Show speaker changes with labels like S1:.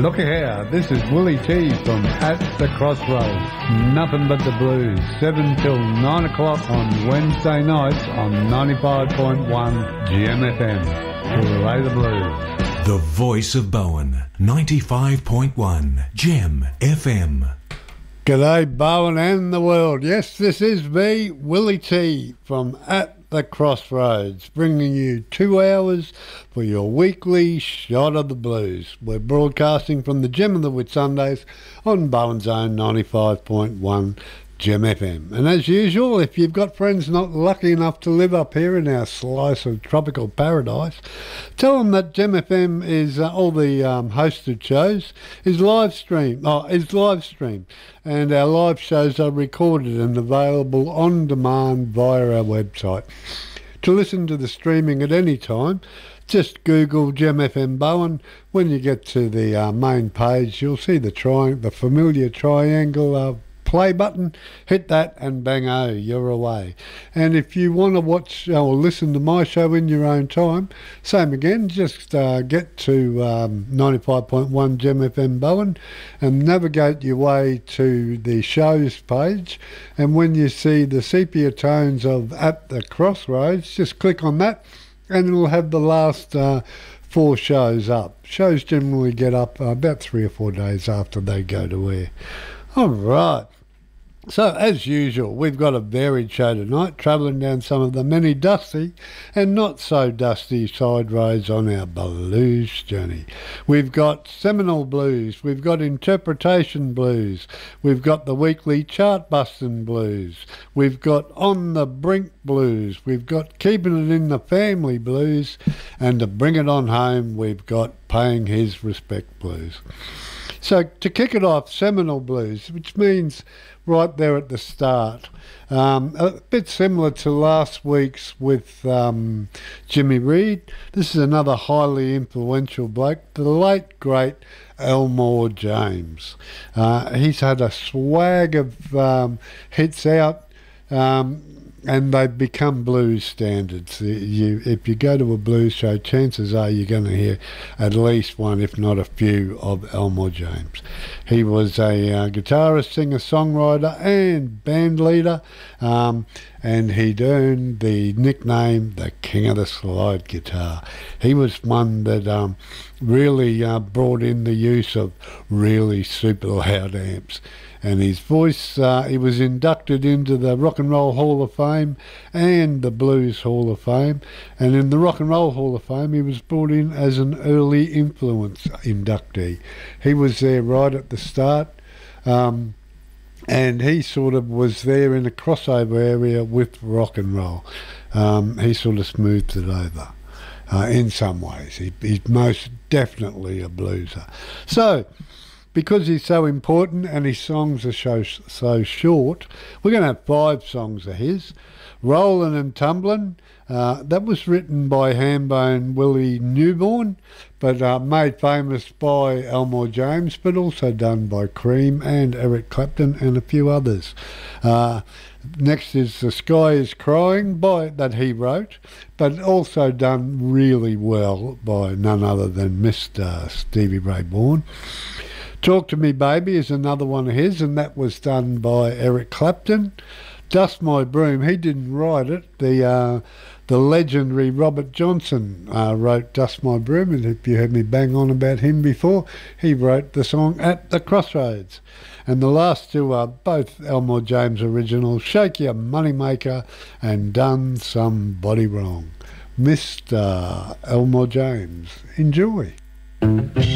S1: Look here, this is Willie T from At the Crossroads. Nothing but the blues, 7 till 9 o'clock on Wednesday nights on 95.1 GMFM. Play the blues.
S2: The voice of Bowen, 95.1 Gem FM.
S1: G'day Bowen and the world. Yes, this is me, Willie T from At the Crossroads, bringing you 2 hours for your weekly shot of the blues. We're broadcasting from the Gem of the Whitsundays on Bowen's Own 95.1 Gem FM. And as usual, if you've got friends not lucky enough to live up here in our slice of tropical paradise, tell them that Gem FM is all the hosted shows is live stream, and our live shows are recorded and available on demand via our website. To listen to the streaming at any time, just Google Gem FM Bowen. When you get to the main page, you'll see the familiar triangle play button. Hit that and bang-o, you're away. And if you want to watch or listen to my show in your own time, same again, just get to 95.1 Gem FM Bowen and navigate your way to the shows page, and when you see the sepia tones of At the Crossroads, just click on that and it'll have the last 4 shows up. Shows generally get up about 3 or 4 days after they go to air. All right. So, as usual, we've got a varied show tonight, travelling down some of the many dusty and not so dusty side roads on our blues journey. We've got Seminole Blues, we've got Interpretation Blues, we've got the weekly Chart-Bustin' Blues, we've got On the Brink Blues, we've got Keeping It in the Family Blues, and to bring it on home, we've got Paying His Respect Blues. So, to kick it off, Seminole Blues, which means right there at the start. A bit similar to last week's with Jimmy Reed. This is another highly influential bloke, the late, great Elmore James. He's had a swag of hits out, and they've become blues standards. If you go to a blues show, chances are you're going to hear at least one, if not a few, of Elmore James. He was a guitarist, singer, songwriter and band leader, and he'd earned the nickname the King of the Slide Guitar. He was one that really brought in the use of really super loud amps. And his voice, he was inducted into the Rock and Roll Hall of Fame and the Blues Hall of Fame. And in the Rock and Roll Hall of Fame, he was brought in as an early influence inductee. He was there right at the start, and he sort of was there in a crossover area with rock and roll. He sort of smoothed it over in some ways. He's most definitely a blueser. So, because he's so important and his songs are so short, we're going to have 5 songs of his. Rollin' and Tumblin', that was written by Hambone Willie Newborn, but made famous by Elmore James, but also done by Cream and Eric Clapton and a few others. Next is The Sky is Crying, that he wrote, but also done really well by none other than Mr. Stevie Ray Vaughan. Talk to Me Baby is another one of his, and that was done by Eric Clapton. Dust My Broom, he didn't write it. The legendary Robert Johnson wrote Dust My Broom, and if you heard me bang on about him before, he wrote the song At the Crossroads. And the last 2 are both Elmore James originals, Shake Your Moneymaker and Done Somebody Wrong. Mr. Elmore James, enjoy.